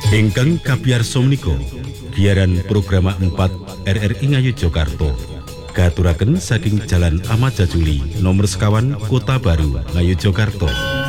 Ingkang kapiyarsa menika giaran programa 4 RRI Ngayogyakarta katuraken saking Jalan Ahmad Jajuli nomor sekawan Kota Baru Ngayogyakarta.